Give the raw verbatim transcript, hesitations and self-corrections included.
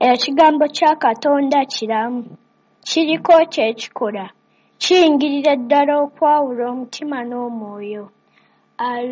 Ekigambo kya Katonda kiramu, kiriko kyekikola, kiyingirira ddala okwawula omutima n'omwoyo.